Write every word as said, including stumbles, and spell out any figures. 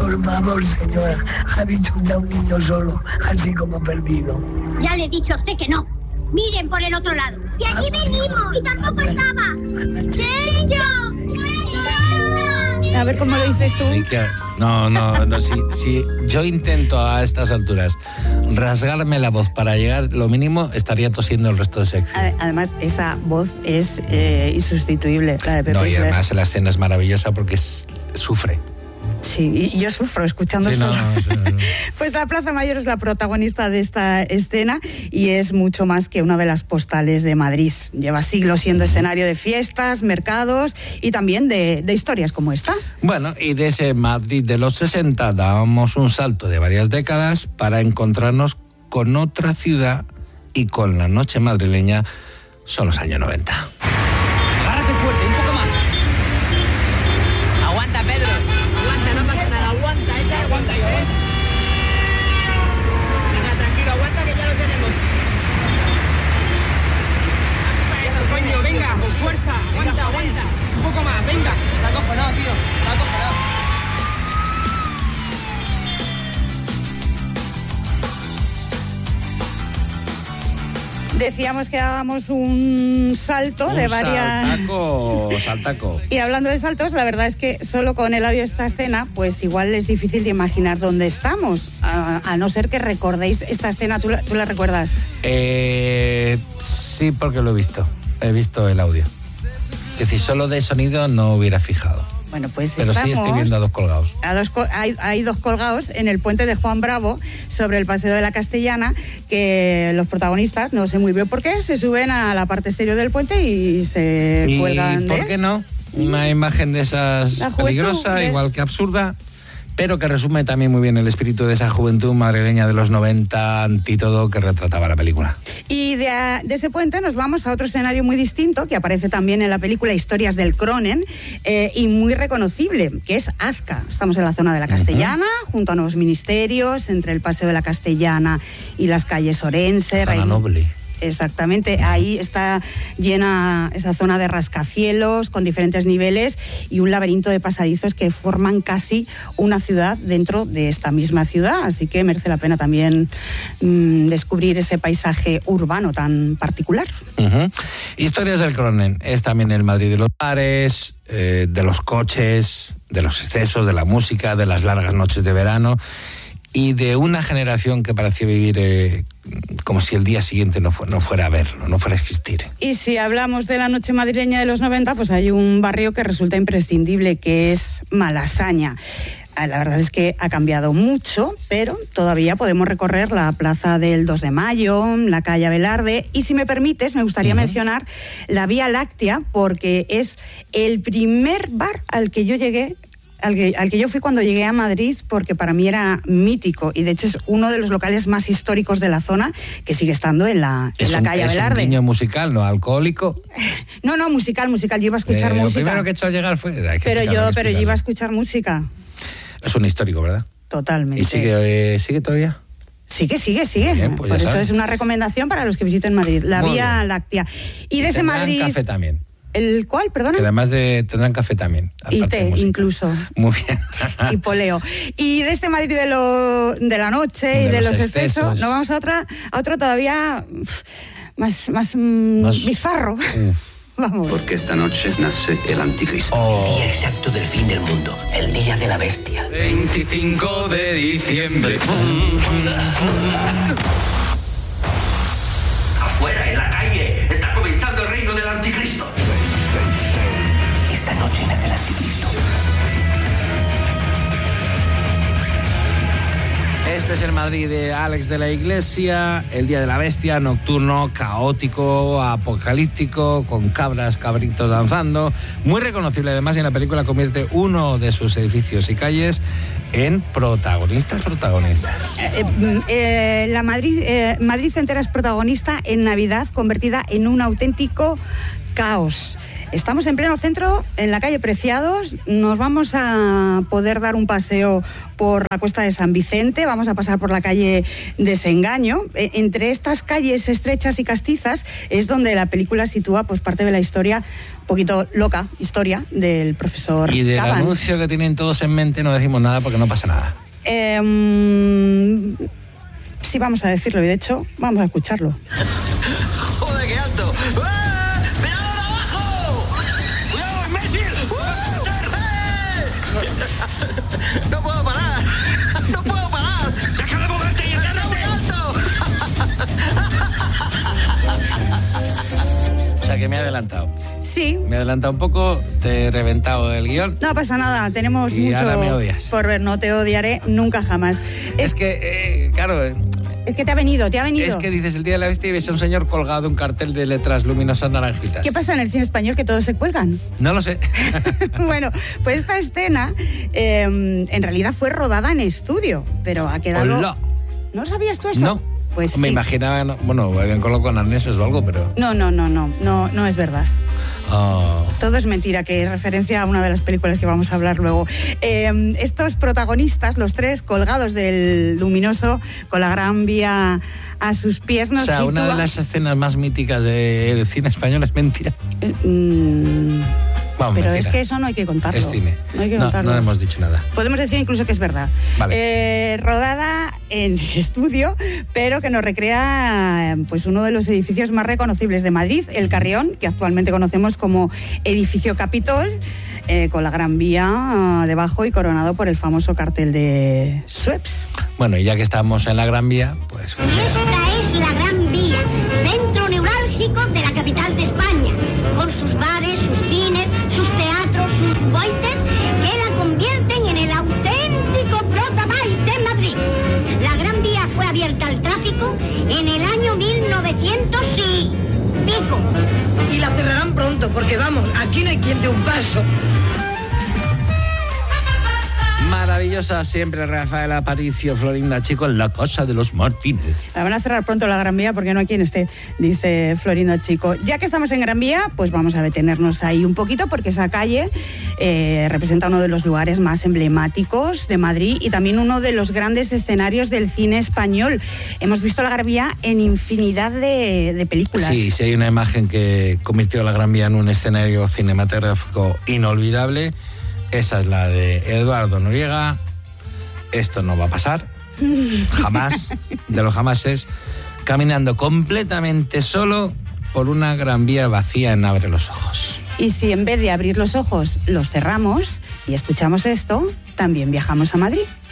Por favor, señora, ha visto usted a un niño solo, así como perdido. Ya le he dicho a usted que no. Miren por el otro lado. Y aquí venimos, y tampoco estaba. ¡Checho! A ver cómo lo dices tú. No, no, no, si, si yo intento a estas alturas rasgarme la voz para llegar, lo mínimo estaría tosiendo el resto de sección. Además, esa voz es eh, insustituible, la de Pepe No, y Isler. además la escena es maravillosa porque es, sufre. Sí, y yo sufro escuchando Sí, eso. no, no, sí, no. Pues la Plaza Mayor es la protagonista de esta escena y es mucho más que una de las postales de Madrid. Lleva siglos siendo escenario de fiestas, mercados y también de, de historias como esta. Bueno, y de ese Madrid de los sesenta damos un salto de varias décadas para encontrarnos con otra ciudad y con la noche madrileña. Son los años noventa. Agárrate fuerte, un poco más. Aguanta, Pedro. Aguanta, no pasa nada. Aguanta, echa, aguanta yo, ¿eh? Venga, tranquilo, aguanta que ya lo tenemos. Eso, coño, venga, con fuerza. Aguanta, aguanta. Un poco más, venga. Está acojonado, tío. Está acojonado. Decíamos que dábamos un salto Un de varias... saltaco, saltaco. Y hablando de saltos, la verdad es que solo con el audio de esta escena, pues igual es difícil de imaginar dónde estamos, a, a no ser que recordéis esta escena. ¿Tú la, tú la recuerdas? Eh, sí, porque lo he visto. He visto el audio. Es decir, solo de sonido no hubiera fijado. Bueno, pues Pero estamos... sí estoy viendo a dos colgados. A dos, hay, hay dos colgados en el puente de Juan Bravo sobre el Paseo de la Castellana, que los protagonistas, no sé muy bien por qué, se suben a la parte exterior del puente y se ¿Y cuelgan de... por qué no? Una imagen de esas La juventud, peligrosa, ¿ves? igual que absurda, pero que resume también muy bien el espíritu de esa juventud madrileña de los noventa, antídoto que retrataba la película. Y de, a, de ese puente nos vamos a otro escenario muy distinto, que aparece también en la película Historias del Cronen, eh, y muy reconocible, que es Azca. Estamos en la zona de la Castellana, uh-huh. junto a nuevos ministerios, entre el Paseo de la Castellana y las calles Orense. Zona Rein... noble. Exactamente, ahí está llena esa zona de rascacielos con diferentes niveles y un laberinto de pasadizos que forman casi una ciudad dentro de esta misma ciudad, así que merece la pena también mmm, descubrir ese paisaje urbano tan particular. Uh-huh. Historias del Cronen es también el Madrid de los bares, eh, de los coches, de los excesos, de la música, de las largas noches de verano y de una generación que parecía vivir eh, como si el día siguiente no, fu- no fuera a verlo, no fuera a existir. Y si hablamos de la noche madrileña de los noventa, pues hay un barrio que resulta imprescindible, que es Malasaña. La verdad es que ha cambiado mucho, pero todavía podemos recorrer la Plaza del dos de Mayo, la calle Abelarde, y si me permites, me gustaría uh-huh. mencionar la Vía Láctea, porque es el primer bar al que yo llegué Al que, al que yo fui cuando llegué a Madrid, porque para mí era mítico y de hecho es uno de los locales más históricos de la zona, que sigue estando en la, en la un, calle Abelarde. Es un niño musical, ¿no? Alcohólico. No, no, musical, musical. Yo iba a escuchar eh, música. Lo primero que he hecho al llegar fue... Pero yo, pero yo iba a escuchar música. Es un histórico, ¿verdad? Totalmente. ¿Y sigue, eh, sigue todavía? Sigue, sigue, sigue. Bien, pues Por eso sabes. es una recomendación para los que visiten Madrid. La Muy Vía bien. Láctea. Y, y de ese tendrán Madrid... café también. ¿El cuál, perdona? Que además de tendrán café también. Y té, incluso. Muy bien. Y poleo. Y de este Madrid de, lo, de la noche de y de los los excesos, excesos, nos vamos a otra, a otro todavía más, más, mm, Más- bizarro. Uf. Vamos. Porque esta noche nace el anticristo. Oh. El día exacto del fin del mundo, el día de la bestia. veinticinco de diciembre. Afuera, en la calle, está comenzando el reino del anticristo. Esta noche nace el anticristo. Este es el Madrid de Alex de la Iglesia, el día de la bestia, nocturno, caótico, apocalíptico, con cabras, cabritos danzando. Muy reconocible, además, y en la película convierte uno de sus edificios y calles en protagonistas, protagonistas. Eh, eh, la Madrid, eh, Madrid entera es protagonista en Navidad, convertida en un auténtico caos. Estamos en pleno centro, en la calle Preciados. Nos vamos a poder dar un paseo por la Cuesta de San Vicente. Vamos a pasar por la calle Desengaño. E- entre estas calles estrechas y castizas es donde la película sitúa pues parte de la historia, un poquito loca, historia del profesor Y del Caban. anuncio que tienen todos en mente no decimos nada porque no pasa nada. Eh, sí, vamos a decirlo y de hecho vamos a escucharlo. ¡Joder, qué alto! ¡Ah! ¡Mirad de abajo! ¡Cuidado, imbécil! ¡Eh! ¡No puedo parar! ¡No puedo parar! ¡Deja de moverte y ¡Está muy alto! O sea que me he adelantado. Sí. Me he adelantado un poco, te he reventado el guión. No pasa nada, tenemos Y mucho ahora me odias. por ver. No te odiaré nunca jamás. Es que, eh, claro, eh, Es que te ha venido, te ha venido. es que dices el Día de la Bestia y ves a un señor colgado de un cartel de letras luminosas naranjitas. ¿Qué pasa en el cine español que todos se cuelgan? No lo sé. Bueno, pues esta escena eh, en realidad fue rodada en estudio, pero ha quedado... Hola. ¿No sabías tú eso? No. Pues Me sí. imaginaba, no, bueno, habían colocado con arneses o algo, pero... No, no, no, no, no, no es verdad. Oh. Todo es mentira, que es referencia a una de las películas que vamos a hablar luego. Eh, estos protagonistas, los tres colgados del luminoso, con la Gran Vía a sus pies, nos O sea, una sitúa- de las escenas más míticas del cine español es mentira. Eh, mm, Vamos, pero mentira. es que eso no hay que contarlo. Es cine. No hay que no, contarlo. no hemos dicho nada. Podemos decir incluso que es verdad. Vale. Eh, rodada en estudio, pero que nos recrea pues uno de los edificios más reconocibles de Madrid, el Carrión, que actualmente conocemos como Edificio Capitol, eh, con la Gran Vía ah, debajo y coronado por el famoso cartel de Sueps. Bueno, y ya que estamos en la Gran Vía, pues... Y esta es la Gran Vía, centro neurálgico de la capital de España, con sus bares, sus cines, sus teatros, sus boites, que la convierten en el auténtico Prota-Bait de Madrid. La Gran Vía fue abierta al tráfico en el año mil novecientos y pico. Y la cerrarán pronto, porque vamos, aquí no hay quien dé un paso. Maravillosa siempre Rafael Aparicio, Florinda Chico en la casa de los Martínez. La van a cerrar pronto la Gran Vía porque no hay quien esté, dice Florinda Chico. Ya que estamos en Gran Vía, pues vamos a detenernos ahí un poquito porque esa calle eh, representa uno de los lugares más emblemáticos de Madrid y también uno de los grandes escenarios del cine español. Hemos visto la Gran Vía en infinidad de, de películas. Sí, sí hay una imagen que convirtió a la Gran Vía en un escenario cinematográfico inolvidable. Esa es la de Eduardo Noriega. Esto no va a pasar. Jamás. De los jamases. Caminando completamente solo por una Gran Vía vacía en Abre los Ojos. Y si en vez de abrir los ojos los cerramos y escuchamos esto, también viajamos a Madrid.